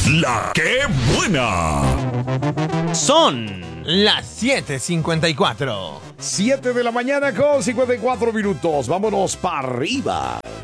La que buena. Son las 7:54. 7 de la mañana con 54 minutos. Vámonos para arriba.